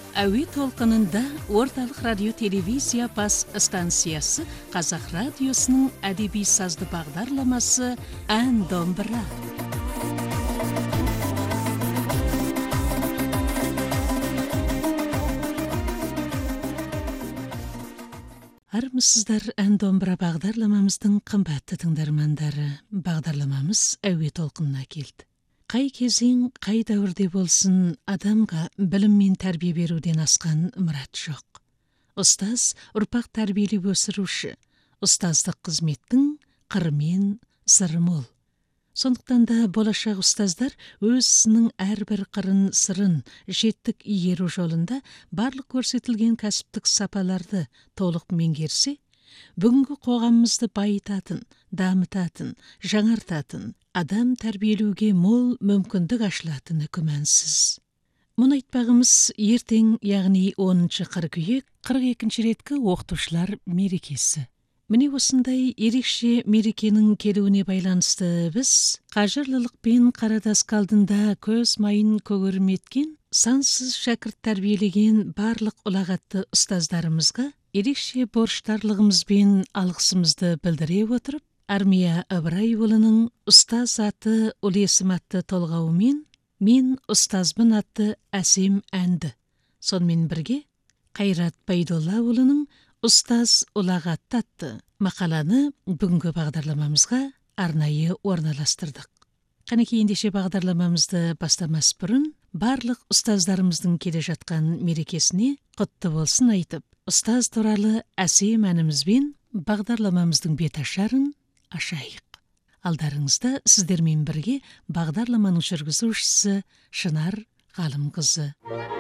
Әуе толқынында орталық радио телевизия бас станциясы Қазақ радиосының әдеби сазды бағдарламасы «Ән домбыра». Армысыздар, «Ән домбыра» бағдарламамыздың қымбатты тыңдармандары. Бағдарламамыз әуе толқынына келді. Қай кезең, қай дәуірде болсын, адамға білім мен тәрбие беруден асқан мұрат жоқ. Ұстаз ұрпақ тәрбиелеп өсіруші, ұстаздық қызметтің қыры мен сыры мол. Сондықтан да болашақ ұстаздар өз ісінің әрбір қырын сырын жеттік игеру жолында барлық көрсетілген кәсіптік сапаларды толық меңгерсе, бүгінгі қоғамымызды байытатын, дамытатын, жаңартатын, адам тәрбиелеуге мол мүмкіндік ашылатыны күмәнсіз. Мұны айтпағымыз ертең, яғни 10 қыркүйек, 42-ші реткі оқытушылар мерекесі. Міне осындай ерекше мерекенің келуіне байланысты біз қажырлылық пен қарадасқа алдында көз майын көгерім еткен, сансыз шәкірт тәрбиелеген барлық ұлағатты ұстаздарымызға ерекше борыштарлығымыз бен алғысымызды білдіре отырып, Армия Ыбырайұлының «Ұстаз аты ұл есім» атты толғауымен «Мен ұстазбын» атты әсем әнді, сонымен бірге Қайрат Байдоллаұлының «Ұстаз ұлағат» атты мақаланы бүгінгі бағдарламамызға арнайы орналастырдық. Қанекей ендеше бағдарламамызды бастамас бұрын барлық ұстаздарымыздың келе жатқан мерекесіне құтты болсын айтып, ұстаз туралы әсем әнімізбен бағдарламамыздың беташарын ашайық. Алдарыңызда сіздермен бірге бағдарламаның жүргізушісі Шынар Ғалымқызы.